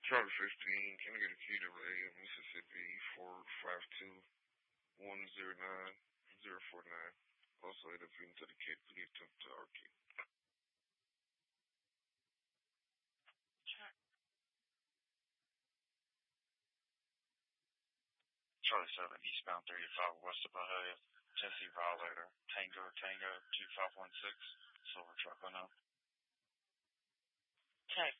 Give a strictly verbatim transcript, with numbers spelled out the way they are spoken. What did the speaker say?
Charlie fifteen, can I get a key to A M Mississippi four five two one zero nine zero four nine. Also, if you into the kid, please talk to our kid. Charlie seven, eastbound thirty-five west of Bahia, Tennessee Violator, Tango Tango two five one six, silver truck unknown. Check.